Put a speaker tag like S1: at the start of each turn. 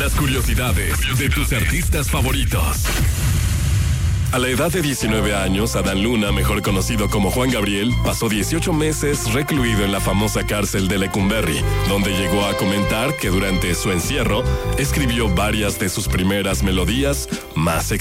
S1: Las curiosidades de tus artistas favoritos. A la edad de 19 años, Adán Luna, mejor conocido como Juan Gabriel, pasó 18 meses recluido en la famosa cárcel de Lecumberri, donde llegó a comentar que durante su encierro escribió varias de sus primeras melodías más